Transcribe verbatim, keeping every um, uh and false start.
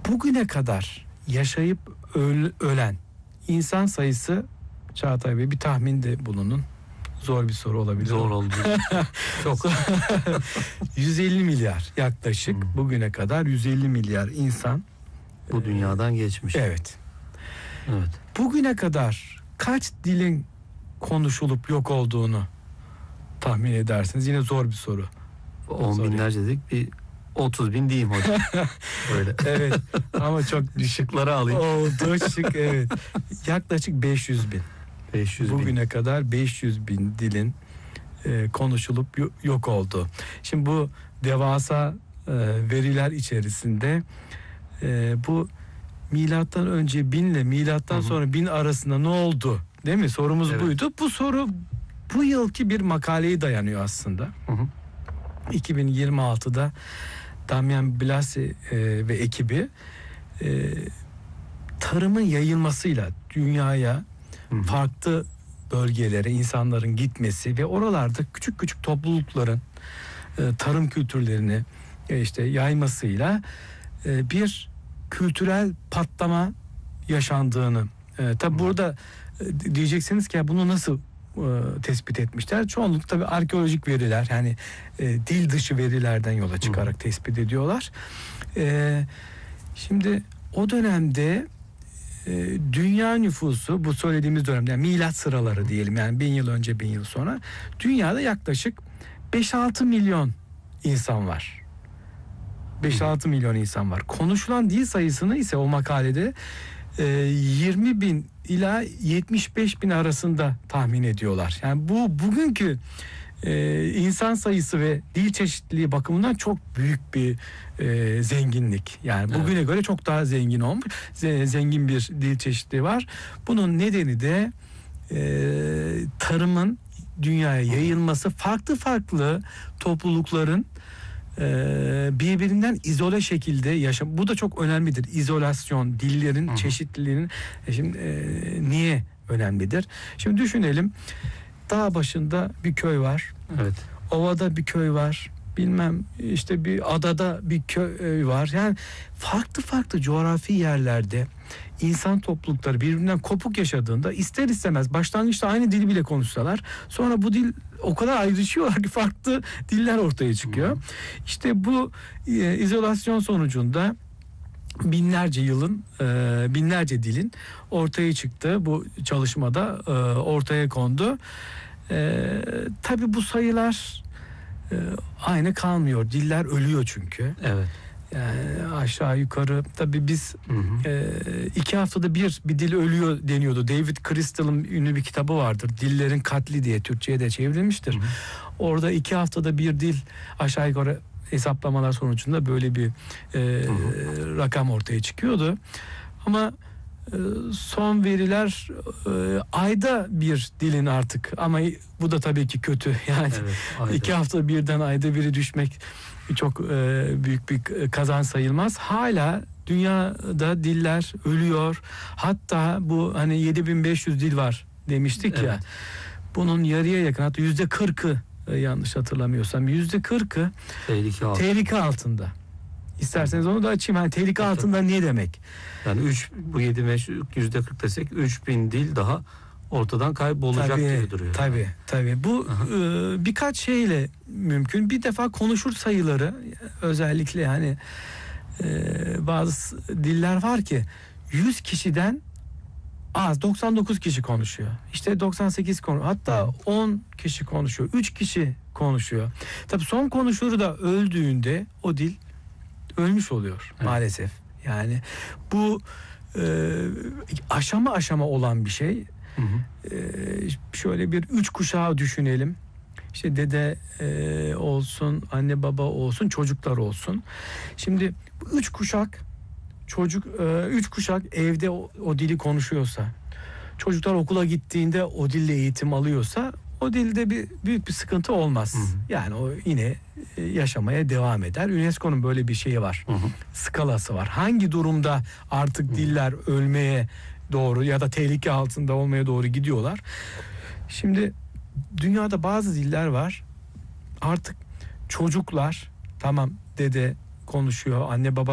bugüne kadar yaşayıp öl, ölen insan sayısı, Çağatay Bey bir tahminde bulunun. Zor bir soru olabilir. Zor oldu. Çok. yüz elli milyar yaklaşık Hmm. bugüne kadar yüz elli milyar insan Bu dünyadan geçmiş. Evet. Evet. Bugüne kadar kaç dilin konuşulup yok olduğunu tahmin edersiniz? Yine zor bir soru. On binlerce dedik, bir otuz bin diyeyim hocam. Böyle. Evet ama çok düşük. Şıkları alayım. Oldu şık, evet. Yaklaşık beş yüz bin. beş yüz bin. Bugüne kadar beş yüz bin dilin e, konuşulup yo- yok oldu. Şimdi bu devasa e, veriler içerisinde e, bu milattan önce bin ile milattan Hı hı. sonra bin arasında ne oldu? Değil mi? Sorumuz Evet. buydu. Bu soru bu yılki bir makaleye dayanıyor aslında. Hı hı. iki bin yirmi altıda Damian Blasi e, ve ekibi e, tarımın yayılmasıyla dünyaya, Hı hı. farklı bölgelere insanların gitmesi ve oralarda küçük küçük toplulukların e, tarım kültürlerini e, işte yaymasıyla e, bir kültürel patlama yaşandığını. E, tabi burada e, diyeceksiniz ki ya bunu nasıl e, tespit etmişler? Çoğunlukla tabi arkeolojik veriler, yani e, dil dışı verilerden yola çıkarak tespit ediyorlar. E, şimdi o dönemde e, dünya nüfusu, bu söylediğimiz dönemde yani milat sıraları diyelim, yani bin yıl önce bin yıl sonra dünyada yaklaşık beş altı milyon insan var. beş altı milyon insan var. Konuşulan dil sayısını ise o makalede e, yirmi bin ila yetmiş beş bin arasında tahmin ediyorlar. Yani bu bugünkü e, insan sayısı ve dil çeşitliliği bakımından çok büyük bir e, zenginlik. Yani bugüne Evet. göre çok daha zengin olmuş, z- zengin bir dil çeşitliliği var. Bunun nedeni de e, tarımın dünyaya yayılması, farklı farklı toplulukların Ee, birbirinden izole şekilde yaşam. Bu da çok önemlidir. İzolasyon, dillerin Hı hı. çeşitliliğinin e şimdi e, niye önemlidir? Şimdi düşünelim. Dağ başında bir köy var. Evet. Ovada bir köy var. Bilmem işte bir adada bir köy var. Yani farklı farklı coğrafi yerlerde insan toplulukları birbirinden kopuk yaşadığında ister istemez başlangıçta aynı dili bile konuşsalar sonra bu dil o kadar ayrışıyorlar ki farklı diller ortaya çıkıyor. Hı. İşte bu e, izolasyon sonucunda binlerce yılın, e, binlerce dilin ortaya çıktı. Bu çalışmada e, ortaya kondu. E, tabii bu sayılar e, aynı kalmıyor. Diller ölüyor çünkü. Evet. Yani aşağı yukarı tabii biz Hı hı. e, iki haftada bir bir dil ölüyor deniyordu. David Crystal'ın ünlü bir kitabı vardır. Dillerin Katli diye Türkçe'ye de çevrilmiştir. Hı hı. Orada iki haftada bir dil aşağı yukarı hesaplamalar sonucunda böyle bir e, rakam ortaya çıkıyordu. Ama e, son veriler e, ayda bir dilin artık, ama bu da tabii ki kötü. Yani Evet, aynen. iki hafta birden ayda biri düşmek çok e, büyük bir kazanç sayılmaz. Hala dünyada diller ölüyor. Hatta bu hani yedi bin beş yüz dil var demiştik ya. Evet. Bunun yarıya yakın, hatta yüzde kırkı e, yanlış hatırlamıyorsam yüzde kırkı Tehlike altı. tehlike altında. İsterseniz onu da açayım. Hani tehlike Evet. altında ne demek? Yani üç, bu yedi beş yüzde kırk desek üç bin dil daha ortadan kaybolacak Tabii, gibi duruyor. tabii, tabii. Bu e, birkaç şeyle mümkün. Bir defa konuşur sayıları, özellikle hani e, bazı diller var ki yüz kişiden az doksan dokuz kişi konuşuyor. İşte doksan sekiz konu, hatta on kişi konuşuyor. üç kişi konuşuyor. Tabii son konuşuru da öldüğünde o dil ölmüş oluyor, Evet. maalesef. Yani bu e, aşama aşama olan bir şey. Hı hı. Ee, şöyle bir üç kuşağı düşünelim. İşte dede e, olsun, anne baba olsun, çocuklar olsun. Şimdi bu üç kuşak çocuk e, üç kuşak evde o, o dili konuşuyorsa, çocuklar okula gittiğinde o dille eğitim alıyorsa, o dilde bir büyük bir sıkıntı olmaz. Hı hı. Yani o yine e, yaşamaya devam eder. UNESCO'nun böyle bir şeyi var. Hı hı. Skalası var. Hangi durumda artık Hı. diller ölmeye doğru ya da tehlike altında olmaya doğru gidiyorlar? Şimdi dünyada bazı diller var. Artık çocuklar, tamam dede konuşuyor, anne baba